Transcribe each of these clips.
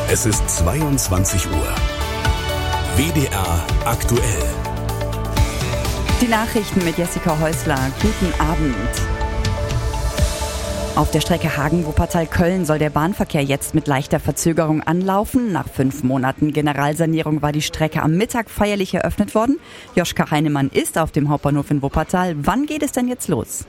Es ist 22 Uhr. WDR aktuell. Die Nachrichten mit Jessica Häusler. Guten Abend. Auf der Strecke Hagen-Wuppertal-Köln soll der Bahnverkehr jetzt mit leichter Verzögerung anlaufen. Nach 5 Monaten Generalsanierung war die Strecke am Mittag feierlich eröffnet worden. Joschka Heinemann ist auf dem Hauptbahnhof in Wuppertal. Wann geht es denn jetzt los?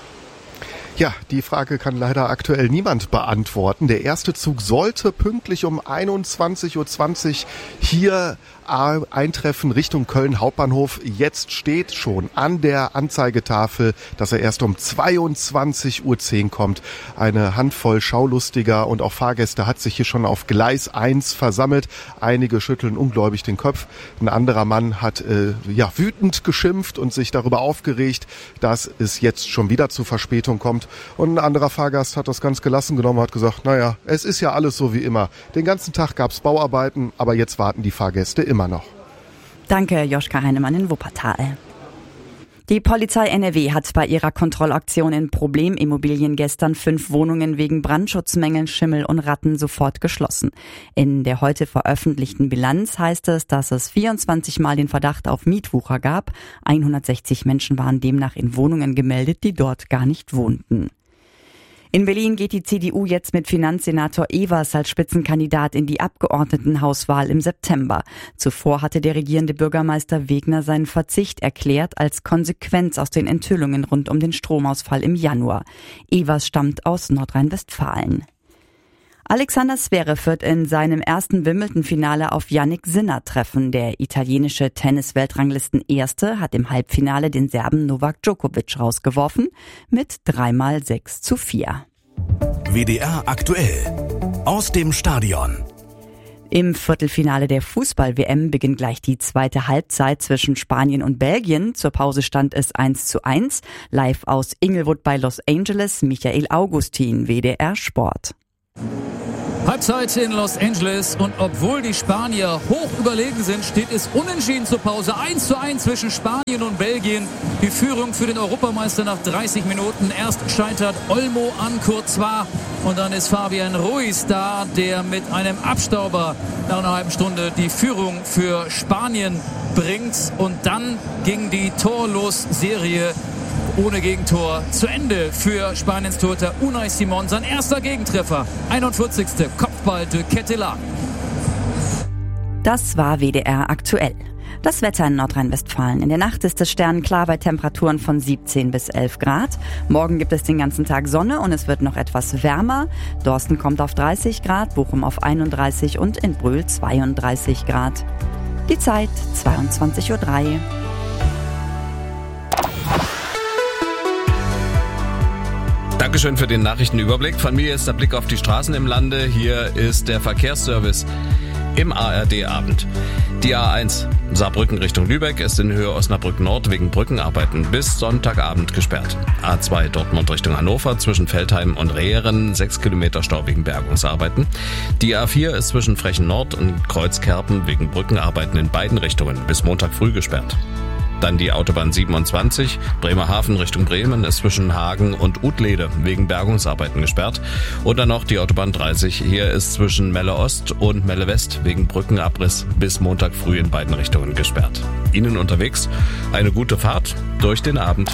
Ja, die Frage kann leider aktuell niemand beantworten. Der erste Zug sollte pünktlich um 21.20 Uhr hier eintreffen Richtung Köln Hauptbahnhof. Jetzt steht schon an der Anzeigetafel, dass er erst um 22.10 Uhr kommt. Eine Handvoll Schaulustiger und auch Fahrgäste hat sich hier schon auf Gleis 1 versammelt. Einige schütteln ungläubig den Kopf. Ein anderer Mann hat wütend geschimpft und sich darüber aufgeregt, dass es jetzt schon wieder zu Verspätung kommt. Und ein anderer Fahrgast hat das ganz gelassen genommen und hat gesagt, naja, es ist ja alles so wie immer. Den ganzen Tag gab's Bauarbeiten, aber jetzt warten die Fahrgäste immer noch. Danke, Joschka Heinemann in Wuppertal. Die Polizei NRW hat bei ihrer Kontrollaktion in Problemimmobilien gestern 5 Wohnungen wegen Brandschutzmängeln, Schimmel und Ratten sofort geschlossen. In der heute veröffentlichten Bilanz heißt es, dass es 24 Mal den Verdacht auf Mietwucher gab. 160 Menschen waren demnach in Wohnungen gemeldet, die dort gar nicht wohnten. In Berlin geht die CDU jetzt mit Finanzsenator Evers als Spitzenkandidat in die Abgeordnetenhauswahl im September. Zuvor hatte der regierende Bürgermeister Wegner seinen Verzicht erklärt als Konsequenz aus den Enthüllungen rund um den Stromausfall im Januar. Evers stammt aus Nordrhein-Westfalen. Alexander Zverev wird in seinem ersten Wimbledon-Finale auf Jannik Sinner treffen. Der italienische Tennis-Weltranglisten-Erste hat im Halbfinale den Serben Novak Djokovic rausgeworfen mit 3x6-4. WDR aktuell. Aus dem Stadion. Im Viertelfinale der Fußball-WM beginnt gleich die zweite Halbzeit zwischen Spanien und Belgien. Zur Pause stand es 1:1. Live aus Inglewood bei Los Angeles, Michael Augustin, WDR Sport. Halbzeit in Los Angeles und obwohl die Spanier hoch überlegen sind, steht es unentschieden zur Pause. 1:1 zwischen Spanien und Belgien. Die Führung für den Europameister nach 30 Minuten. Erst scheitert Olmo an Courtois und dann ist Fabian Ruiz da, der mit einem Abstauber nach einer halben Stunde die Führung für Spanien bringt. Und dann ging die Torlos-Serie ohne Gegentor zu Ende für Spaniens Torhüter Unai Simon. Sein erster Gegentreffer, 41. Kopfball de Ketelaere. Das war WDR aktuell. Das Wetter in Nordrhein-Westfalen. In der Nacht ist es sternenklar bei Temperaturen von 17 bis 11 Grad. Morgen gibt es den ganzen Tag Sonne und es wird noch etwas wärmer. Dorsten kommt auf 30 Grad, Bochum auf 31 und in Brühl 32 Grad. Die Zeit 22:03 Uhr. Dankeschön für den Nachrichtenüberblick. Von mir ist der Blick auf die Straßen im Lande. Hier ist der Verkehrsservice im ARD-Abend. Die A1 Saarbrücken Richtung Lübeck ist in Höhe Osnabrück Nord wegen Brückenarbeiten bis Sonntagabend gesperrt. A2 Dortmund Richtung Hannover zwischen Veltheim und Rehren 6 Kilometer Stau wegen Bergungsarbeiten. Die A4 ist zwischen Frechen Nord und Kreuzkerpen wegen Brückenarbeiten in beiden Richtungen bis Montag früh gesperrt. Dann die Autobahn 27, Bremerhaven Richtung Bremen ist zwischen Hagen und Utlede wegen Bergungsarbeiten gesperrt. Und dann noch die Autobahn 30, hier ist zwischen Melle Ost und Melle West wegen Brückenabriss bis Montag früh in beiden Richtungen gesperrt. Ihnen unterwegs eine gute Fahrt durch den Abend.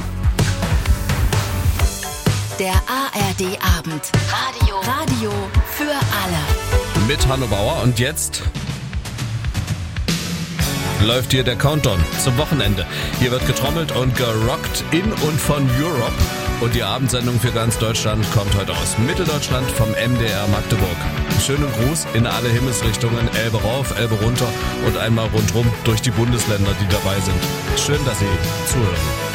Der ARD-Abend. Radio für alle. Mit Hanno Bauer und jetzt läuft hier der Countdown zum Wochenende. Hier wird getrommelt und gerockt in und von Europe. Und die Abendsendung für ganz Deutschland kommt heute aus Mitteldeutschland vom MDR Magdeburg. Schönen Gruß in alle Himmelsrichtungen, Elbe rauf, Elbe runter und einmal rundrum durch die Bundesländer, die dabei sind. Schön, dass Sie zuhören.